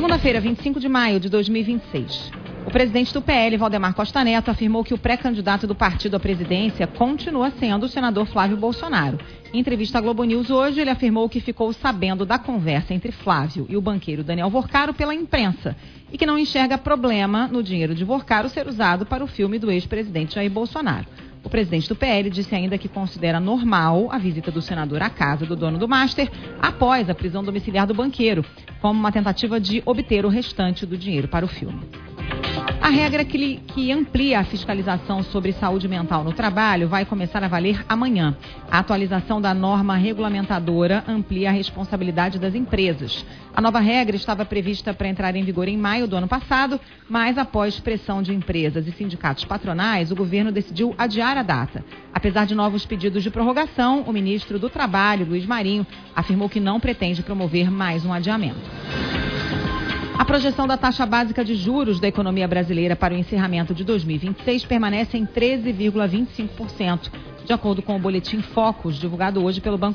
Segunda-feira, 25 de maio de 2026. O presidente do PL, Valdemar Costa Neto, afirmou que o pré-candidato do partido à presidência continua sendo o senador Flávio Bolsonaro. Em entrevista à Globo News hoje, ele afirmou que ficou sabendo da conversa entre Flávio e o banqueiro Daniel Vorcaro pela imprensa e que não enxerga problema no dinheiro de Vorcaro ser usado para o filme do ex-presidente Jair Bolsonaro. O presidente do PL disse ainda que considera normal a visita do senador à casa do dono do Master após a prisão domiciliar do banqueiro, como uma tentativa de obter o restante do dinheiro para o filme. A regra que amplia a fiscalização sobre saúde mental no trabalho vai começar a valer amanhã. A atualização da norma regulamentadora amplia a responsabilidade das empresas. A nova regra estava prevista para entrar em vigor em maio do ano passado, mas após pressão de empresas e sindicatos patronais, o governo decidiu adiar a data. Apesar de novos pedidos de prorrogação, o ministro do Trabalho, Luiz Marinho, afirmou que não pretende promover mais um adiamento. A projeção da taxa básica de juros da economia brasileira para o encerramento de 2026 permanece em 13,25%, de acordo com o boletim Focus, divulgado hoje pelo Banco